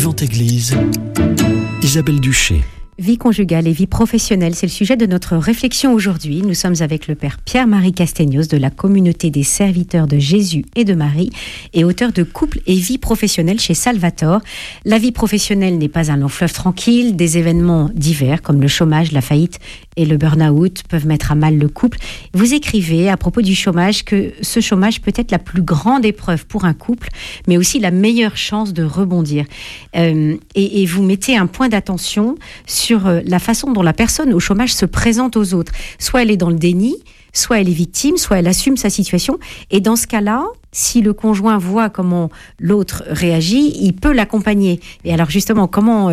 Vente Église, Isabelle Duché. Vie conjugale et vie professionnelle, c'est le sujet de notre réflexion aujourd'hui. Nous sommes avec le père Pierre-Marie Castegnos de la communauté des serviteurs de Jésus et de Marie et auteur de Couple et vie professionnelle chez Salvatore. La vie professionnelle n'est pas un long fleuve tranquille. Des événements divers comme le chômage, la faillite et le burn-out peuvent mettre à mal le couple. Vous écrivez à propos du chômage que ce chômage peut être la plus grande épreuve pour un couple, mais aussi la meilleure chance de rebondir. Et vous mettez un point d'attention sur la façon dont la personne au chômage se présente aux autres. Soit elle est dans le déni, soit elle est victime, soit elle assume sa situation. Et dans ce cas-là, si le conjoint voit comment l'autre réagit, il peut l'accompagner. Et alors justement, comment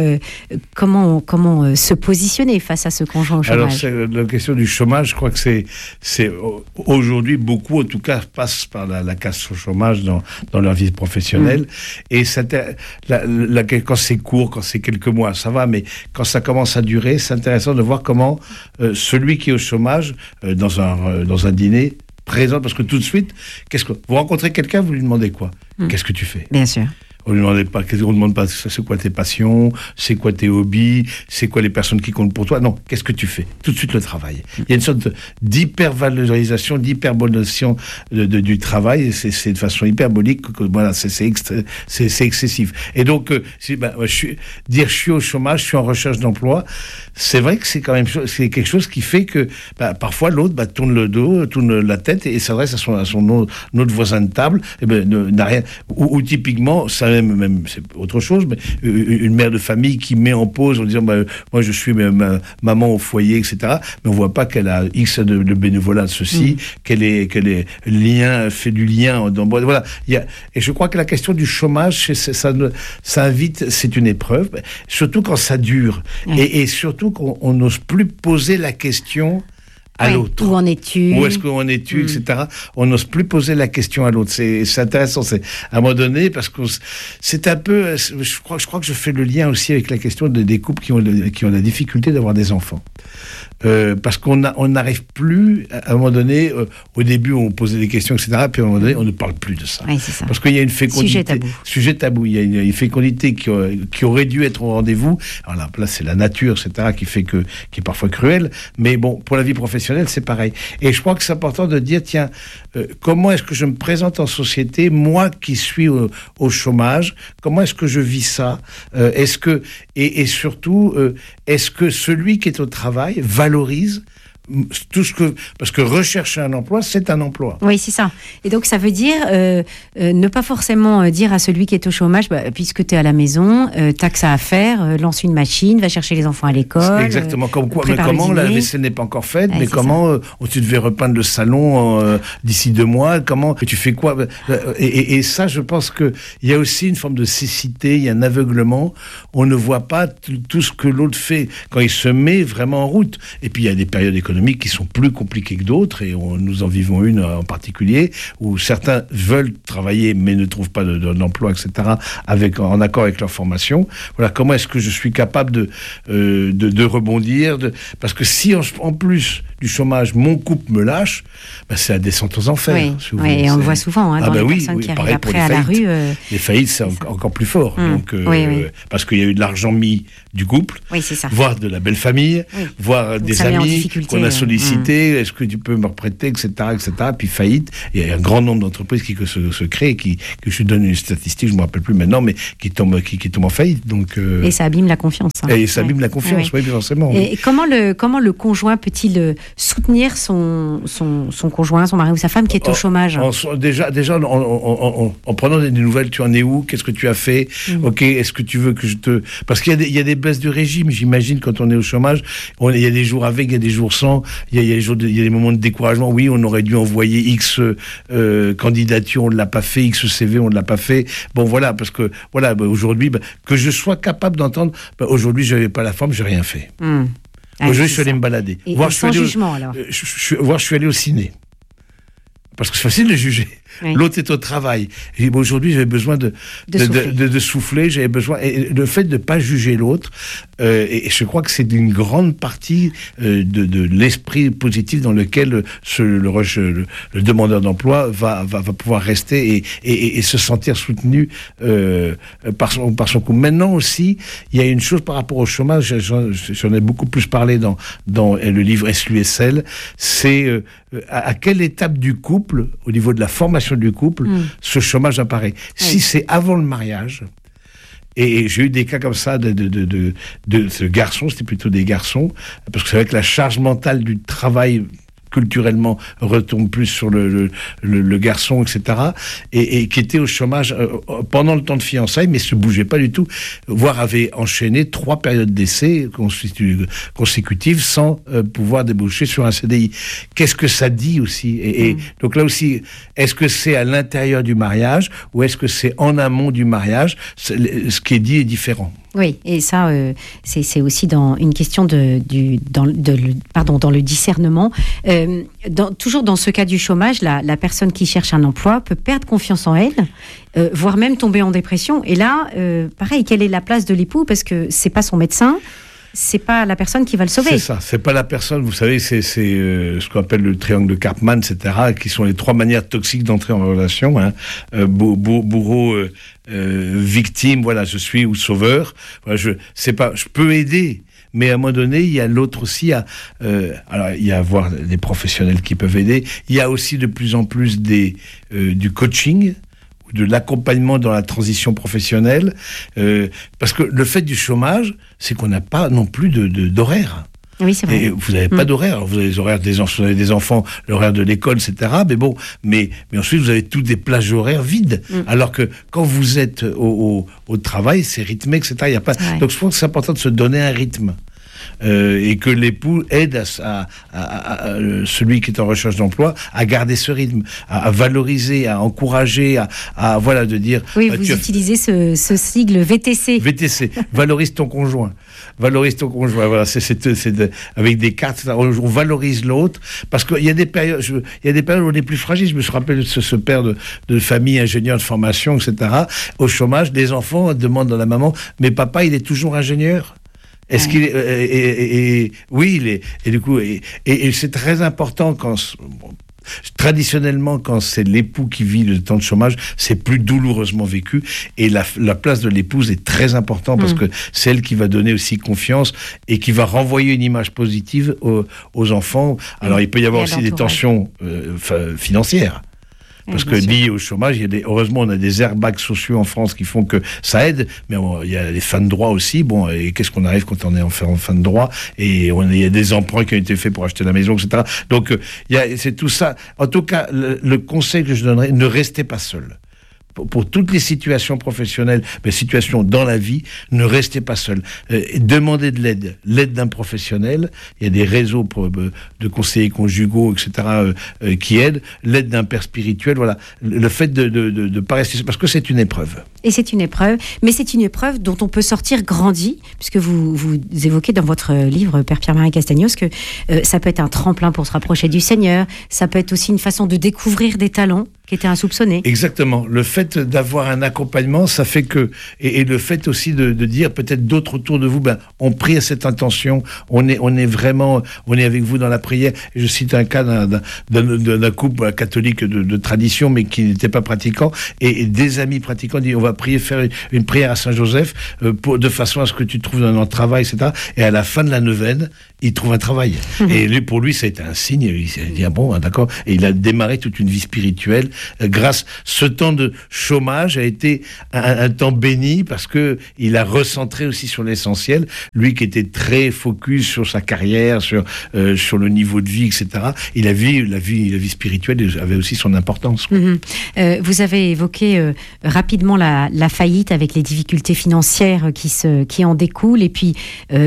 se positionner face à ce conjoint au chômage ? Alors, la question du chômage, je crois que c'est aujourd'hui, beaucoup en tout cas passent par la casse au chômage dans leur vie professionnelle. Et quand c'est court, quand c'est quelques mois, ça va, mais quand ça commence à durer, c'est intéressant de voir comment celui qui est au chômage, dans un dîner, présent, parce que tout de suite, vous rencontrez quelqu'un, vous lui demandez quoi ? Qu'est-ce que tu fais ? Bien sûr. On ne demande pas c'est quoi tes passions, c'est quoi tes hobbies, c'est quoi les personnes qui comptent pour toi. Non, qu'est-ce que tu fais ? Tout de suite le travail. Il y a une sorte d'hypervalorisation, d'hyperbolisation du travail. C'est de façon hyperbolique. Voilà, c'est excessif. Et donc, je suis au chômage, je suis en recherche d'emploi. C'est vrai que c'est quand même quelque chose qui fait que parfois l'autre tourne le dos, tourne la tête et s'adresse à son autre voisin de table. Et n'a rien. Ou typiquement, ça même c'est autre chose, mais une mère de famille qui met en pause en disant moi je suis maman au foyer, etc. Mais on voit pas qu'elle a X de bénévolat de ceci, qu'elle est fait du lien. Voilà. Et je crois que la question du chômage, ça invite, c'est une épreuve, surtout quand ça dure, et surtout qu'on n'ose plus poser la question à l'autre. Où en es-tu ? Où est-ce qu'on es-tu, etc. On n'ose plus poser la question à l'autre. C'est intéressant. C'est à un moment donné, parce que c'est un peu. Je crois que je fais le lien aussi avec la question des couples qui ont la difficulté d'avoir des enfants. Parce qu'on n'arrive plus, à un moment donné, au début on posait des questions, etc. Puis à un moment donné, on ne parle plus de ça. Oui, c'est ça. Parce qu'il y a une fécondité. Sujet tabou. Il y a une fécondité qui aurait dû être au rendez-vous. Alors là, c'est la nature, etc. qui est parfois cruelle. Mais bon, pour la vie professionnelle, c'est pareil. Et je crois que c'est important de dire, tiens, comment est-ce que je me présente en société, moi qui suis au chômage, comment est-ce que je vis ça ? Et surtout, est-ce que celui qui est au travail valorise parce que rechercher un emploi, c'est un emploi. Oui, c'est ça. Et donc, ça veut dire ne pas forcément dire à celui qui est au chômage, puisque tu es à la maison, t'as que ça à faire, lance une machine, va chercher les enfants à l'école. Exactement. Mais comment la vaisselle n'est pas encore faite, mais comment tu devais repeindre le salon d'ici 2 mois, comment tu fais quoi ? Et ça, je pense qu'il y a aussi une forme de cécité, il y a un aveuglement. On ne voit pas tout ce que l'autre fait quand il se met vraiment en route. Et puis, il y a des périodes économiques qui sont plus compliquées que d'autres, et nous en vivons une en particulier, où certains veulent travailler mais ne trouvent pas d'emploi, etc., en accord avec leur formation. Voilà, comment est-ce que je suis capable de rebondir, parce que si en plus du chômage, mon couple me lâche, c'est la descente aux enfers. Oui, et on le voit souvent dans les personnes qui arrivent après à la rue. Les faillites, c'est encore plus fort. Donc, parce qu'il y a eu de l'argent mis du couple, voire de la belle famille, voire des amis qu'on a sollicités, est-ce que tu peux me reprêter, etc., puis faillite. Il y a un grand nombre d'entreprises qui se créent, que je donne une statistique, je ne me rappelle plus maintenant, mais qui tombent en faillite. Donc, et ça abîme la confiance. Et ça abîme la confiance, oui, forcément. Et comment le conjoint peut-il soutenir son conjoint, son mari ou sa femme qui est au chômage ? Déjà en prenant des nouvelles, tu en es où ? Qu'est-ce que tu as fait ? Ok, est-ce que tu veux que je te... Parce qu'il y a des baisses de régime, j'imagine, quand on est au chômage. Il y a des jours avec, il y a des jours sans. Il y a des moments de découragement. Oui, on aurait dû envoyer X candidatures, on ne l'a pas fait. X CV, on ne l'a pas fait. Bon, voilà, parce que aujourd'hui, que je sois capable d'entendre, aujourd'hui, je n'avais pas la forme, je n'ai rien fait. Aujourd'hui, je suis allé me balader. Sans jugement, alors. Je suis allé au ciné. Parce que c'est facile de juger. Oui. L'autre est au travail. Et je dis, aujourd'hui, j'avais besoin de souffler. J'avais besoin. Et le fait de ne pas juger l'autre, et je crois que c'est une grande partie de l'esprit positif dans lequel le demandeur d'emploi va pouvoir rester et se sentir soutenu par son coup. Maintenant aussi, il y a une chose par rapport au chômage, j'en ai beaucoup plus parlé dans le livre SLUSL, c'est à quelle étape du couple, au niveau de la formation du couple, ce chômage apparaît. Oui. Si c'est avant le mariage, et j'ai eu des cas comme ça de ce garçon, c'était plutôt des garçons, parce que c'est vrai que la charge mentale du travail culturellement retombe plus sur le garçon, etc. Et qui était au chômage pendant le temps de fiançailles, mais se bougeait pas du tout, voire avait enchaîné 3 périodes d'essai consécutives sans pouvoir déboucher sur un CDI. Qu'est-ce que ça dit aussi ? Et donc là aussi, est-ce que c'est à l'intérieur du mariage ou est-ce que c'est en amont du mariage ? Ce qui est dit est différent. Oui, et ça, c'est aussi dans une question dans le discernement. Toujours dans ce cas du chômage, la personne qui cherche un emploi peut perdre confiance en elle, voire même tomber en dépression. Et là, pareil, quelle est la place de l'époux ? Parce que c'est pas son médecin. C'est pas la personne qui va le sauver. C'est ça, c'est pas la personne, vous savez, c'est ce qu'on appelle le triangle de Karpman, etc., qui sont les 3 manières toxiques d'entrer en relation, hein. Bourreau, victime, voilà, je suis, ou sauveur. Voilà, je peux aider, mais à un moment donné, il y a l'autre aussi, alors il y a avoir des professionnels qui peuvent aider, il y a aussi de plus en plus du coaching, de l'accompagnement dans la transition professionnelle, parce que le fait du chômage, c'est qu'on n'a pas non plus d'horaire. Oui, c'est vrai. Et vous n'avez pas d'horaire. Vous avez les horaires vous avez des enfants, l'horaire de l'école, etc. Mais bon, mais ensuite vous avez toutes des plages horaires vides. Alors que quand vous êtes au travail, c'est rythmé, etc. Il y a pas. Donc je pense que c'est important de se donner un rythme. Et que l'époux aide celui qui est en recherche d'emploi à garder ce rythme, à valoriser, à encourager, à voilà, de dire... Oui, vous utilisez ce sigle VTC. VTC, valorise ton conjoint. Valorise ton conjoint, voilà, c'est avec des cartes, on valorise l'autre, parce qu'il y a des périodes, où on est plus fragile. Je me suis rappelé de ce père de famille, ingénieur de formation, etc. Au chômage, les enfants demandent à la maman, mais papa, il est toujours ingénieur? Est-ce qu'il est, oui, il est, et du coup, et c'est très important traditionnellement, quand c'est l'époux qui vit le temps de chômage, c'est plus douloureusement vécu, et la place de l'épouse est très importante, parce que c'est elle qui va donner aussi confiance et qui va renvoyer une image positive aux enfants. Alors, il peut y avoir aussi des tensions financières. Parce que lié au chômage, heureusement, on a des airbags sociaux en France qui font que ça aide, mais il y a les fins de droit aussi. Bon, et qu'est-ce qu'on arrive quand on est en fin de droit ? Et il y a des emprunts qui ont été faits pour acheter la maison, etc. Donc, c'est tout ça. En tout cas, le conseil que je donnerais, ne restez pas seul. Pour toutes les situations professionnelles, mais situations dans la vie, ne restez pas seul. Demandez de l'aide d'un professionnel. Il y a des réseaux de conseillers conjugaux, etc., qui aident. L'aide d'un père spirituel, voilà. Le fait de pas rester, parce que c'est une épreuve. Et c'est une épreuve, mais c'est une épreuve dont on peut sortir grandi, puisque vous évoquez dans votre livre, Père Pierre-Marie Castagnos, que ça peut être un tremplin pour se rapprocher du Seigneur, ça peut être aussi une façon de découvrir des talents qui étaient insoupçonnés. Exactement. Le fait d'avoir un accompagnement, ça fait que... Et le fait aussi de dire, peut-être d'autres autour de vous, on prie à cette intention, on est avec vous dans la prière. Et je cite un cas d'un couple catholique de tradition, mais qui n'était pas pratiquant, et des amis pratiquants disent, on va faire une prière à Saint-Joseph, de façon à ce que tu trouves un travail, etc. Et à la fin de la neuvaine, il trouve un travail. Et pour lui, ça a été un signe. Il s'est dit, d'accord. Et il a démarré toute une vie spirituelle. Grâce, ce temps de chômage a été un temps béni, parce que il a recentré aussi sur l'essentiel. Lui qui était très focus sur sa carrière, sur le niveau de vie, etc. Et la vie spirituelle avait aussi son importance. Vous avez évoqué rapidement la faillite avec les difficultés financières qui en découlent, et puis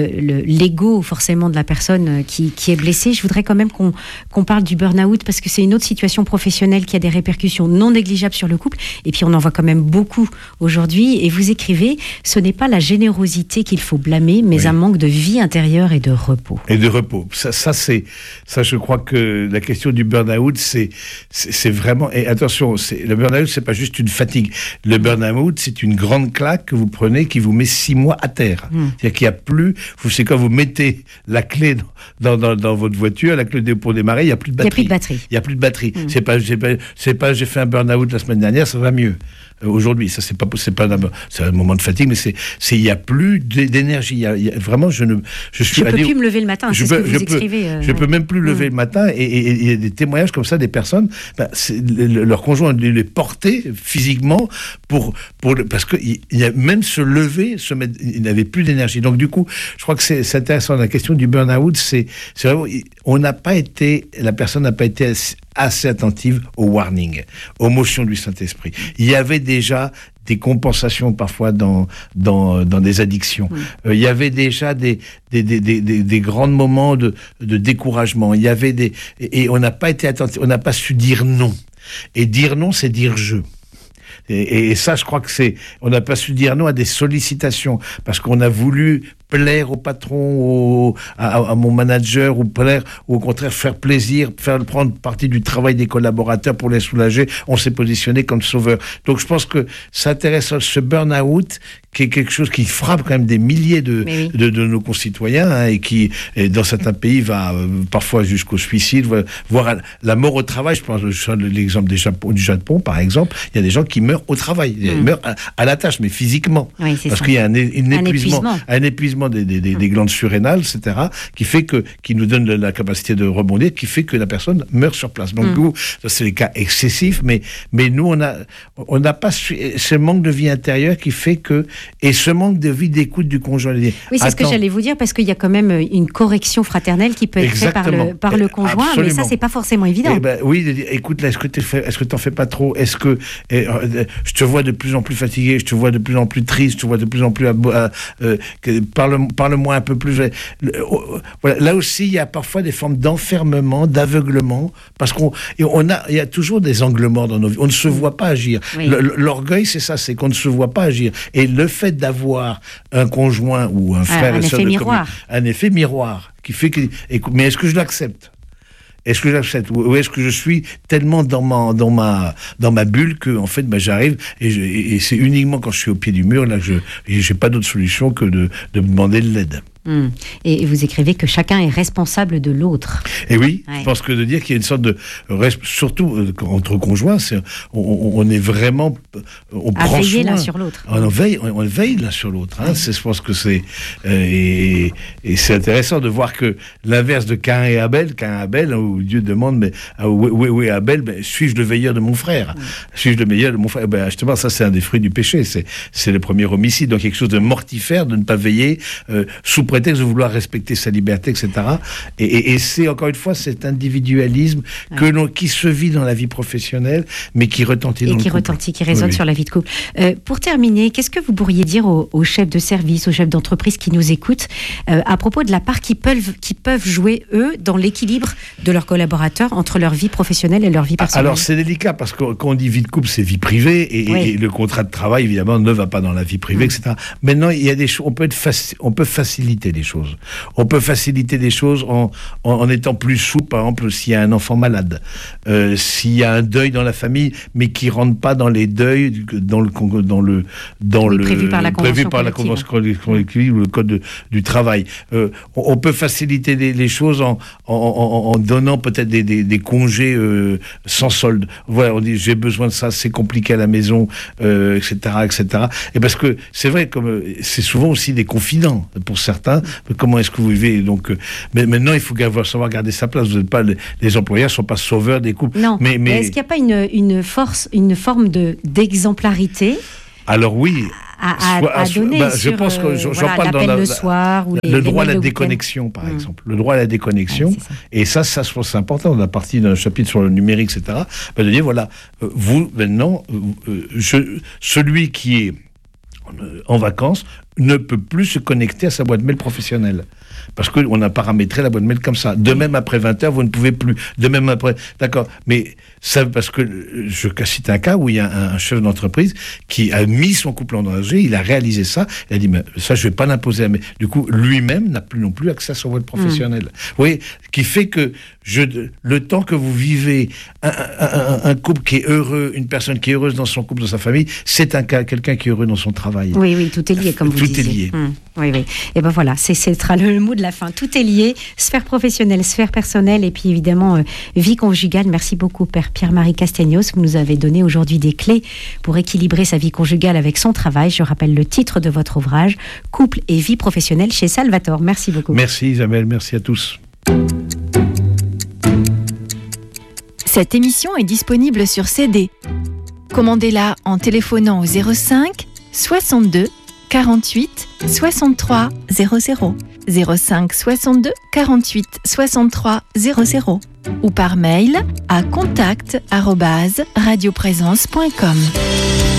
l'ego forcément de la personne qui est blessée. Je voudrais quand même qu'on parle du burn-out, parce que c'est une autre situation professionnelle qui a des répercussions non négligeables sur le couple. Et et puis on en voit quand même beaucoup aujourd'hui. Et vous écrivez, ce n'est pas la générosité qu'il faut blâmer, mais un manque de vie intérieure et de repos. Et de repos. Ça, je crois que la question du burn-out, c'est vraiment, et attention, le burn-out, c'est pas juste une fatigue. Le burn-out, c'est une grande claque que vous prenez qui vous met 6 mois à terre. C'est-à-dire qu'il n'y a plus, c'est quand vous mettez la clé dans votre voiture, la clé pour démarrer, il n'y a plus de batterie. Il n'y a plus de batterie. C'est pas, j'ai fait un burn-out la semaine dernière, ça va mieux. Aujourd'hui, ça c'est un moment de fatigue, mais il y a plus d'énergie. Vraiment, je suis allé. Je peux plus me lever le matin. C'est ce que vous écrivez. Je peux même plus lever le matin, et il y a des témoignages comme ça des personnes. Leur conjoint les portait physiquement parce que il y a même se lever, il n'avait plus d'énergie. Donc du coup, je crois que c'est intéressant. La question du burn-out, c'est vraiment, la personne n'a pas été assez attentive aux warnings, aux motions du Saint-Esprit. Il y avait déjà des compensations parfois dans des addictions. Il y avait déjà des grands moments de découragement. Il y avait et on n'a pas été attentif, on n'a pas su dire non. Et dire non, c'est dire je. Et ça, je crois que on n'a pas su dire non à des sollicitations parce qu'on a voulu plaire au patron, à mon manager, ou plaire, ou au contraire faire plaisir, prendre partie du travail des collaborateurs pour les soulager. On s'est positionné comme sauveur. Donc je pense que ça intéresse ce burn-out, qui est quelque chose qui frappe quand même des milliers de nos concitoyens, et qui, dans certains pays, va parfois jusqu'au suicide, voire la mort au travail. Je pense l'exemple du Japon, par exemple. Il y a des gens qui meurent au travail. Ils meurent à la tâche, mais physiquement. Oui, parce qu'il y a un épuisement des glandes surrénales, etc., qui nous donne la capacité de rebondir, qui fait que la personne meurt sur place. Donc, nous, ça, c'est les cas excessifs, mais nous, on n'a pas su, ce manque de vie intérieure qui fait que, et ce manque de vie d'écoute du conjoint. Oui, c'est ce que j'allais vous dire, parce qu'il y a quand même une correction fraternelle qui peut être faite par le conjoint, absolument. Mais ça, c'est pas forcément évident. Oui, écoute, là, est-ce que t'en fais pas trop? Est-ce que je te vois de plus en plus fatigué, je te vois de plus en plus triste, je te vois de plus en plus parle-moi un peu plus. Voilà. Là aussi, il y a parfois des formes d'enfermement, d'aveuglement, parce il y a toujours des angles morts dans nos vies. On ne se voit pas agir. Oui. L'orgueil, c'est ça, c'est qu'on ne se voit pas agir. Et le fait d'avoir un conjoint ou un frère et sœur un effet miroir, qui fait que. Mais est-ce que je l'accepte? Est-ce que j'accepte, ou est-ce que je suis tellement dans ma bulle que en fait j'arrive et c'est uniquement quand je suis au pied du mur là que j'ai pas d'autre solution que de demander de l'aide. Et vous écrivez que chacun est responsable de l'autre. Et oui, je pense que de dire qu'il y a une sorte de surtout entre conjoints, on est vraiment on prend veiller soin, l'un sur l'autre. On veille l'un sur l'autre. Je pense que c'est et c'est intéressant de voir que l'inverse de Caïn et Abel, où Dieu demande mais où est Abel, suis-je le veilleur de mon frère? Suis-je le veilleur de mon frère? Justement, ça c'est un des fruits du péché. C'est le premier homicide, donc quelque chose de mortifère de ne pas veiller sous prétexte de vouloir respecter sa liberté, etc. Et c'est, encore une fois, cet individualisme qui se vit dans la vie professionnelle, mais qui retentit dans le couple. Qui résonne sur la vie de couple. Pour terminer, qu'est-ce que vous pourriez dire aux chefs de service, aux chefs d'entreprise qui nous écoutent, à propos de la part qu'ils peuvent jouer, eux, dans l'équilibre de leurs collaborateurs entre leur vie professionnelle et leur vie personnelle? Alors, c'est délicat, parce que quand on dit vie de couple, c'est vie privée, et le contrat de travail, évidemment, ne va pas dans la vie privée, etc. Maintenant, il y a des choses, on peut faciliter des choses. On peut faciliter des choses en étant plus souple, par exemple, s'il y a un enfant malade, s'il y a un deuil dans la famille, mais qui rentre pas dans les deuils, prévu par la convention collective ou le code du travail. On peut faciliter les choses en donnant peut-être des congés sans solde. Voilà, on dit j'ai besoin de ça, c'est compliqué à la maison, etc., etc. Et parce que c'est vrai, comme c'est souvent aussi des confidents pour certains. Comment est-ce que vous vivez? Donc, mais maintenant, il faut savoir garder sa place. Vous n'êtes pas les employeurs ne sont pas sauveurs des couples. Non. Mais est-ce qu'il n'y a pas une forme d'exemplarité? Alors oui. À donner je pense que j'en parle dans le soir, ou le droit à la déconnexion, par exemple. Le droit à la déconnexion. Et ça, je pense que c'est important. On a parti d'un chapitre sur le numérique, etc. De dire, voilà, vous, maintenant, celui qui est en vacances, ne peut plus se connecter à sa boîte mail professionnelle. Parce qu'on a paramétré la boîte mail comme ça. De même, après 20h, vous ne pouvez plus. De même après... D'accord. Mais ça, parce que je cite un cas où il y a un chef d'entreprise qui a mis son couple en danger, il a réalisé ça, il a dit, mais ça, je ne vais pas l'imposer. Mais du coup, lui-même n'a plus non plus accès à son boîte professionnelle. Vous voyez, qui fait que le temps que vous vivez un couple qui est heureux, une personne qui est heureuse dans son couple, dans sa famille, c'est quelqu'un qui est heureux dans son travail. Oui, tout est lié, comme vous disiez. Tout est lié. Oui. Et ben voilà, ce sera le mot de la fin. Tout est lié, sphère professionnelle, sphère personnelle, et puis évidemment, vie conjugale. Merci beaucoup, Père Pierre-Marie Castegnos. Vous nous avez donné aujourd'hui des clés pour équilibrer sa vie conjugale avec son travail. Je rappelle le titre de votre ouvrage, Couple et vie professionnelle, chez Salvatore. Merci beaucoup. Merci Isabelle, merci à tous. Cette émission est disponible sur CD. Commandez-la en téléphonant au 05 62 48 63 00, 05 62 48 63 00 ou par mail à contact@radioprésence.com.